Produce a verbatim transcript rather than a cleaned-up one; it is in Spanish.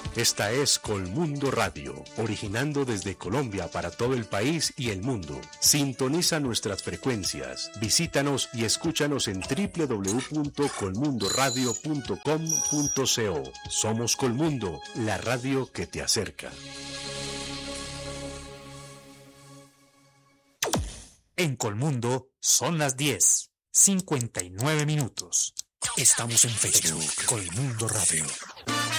Esta es Colmundo Radio, originando desde Colombia para todo el país y el mundo. Sintoniza nuestras frecuencias, visítanos y escúchanos en doble u doble u doble u punto colmundo radio punto com punto co. Somos Colmundo, la radio que te acerca. En Colmundo son las diez, cincuenta y nueve minutos. Estamos en Facebook, Colmundo Radio.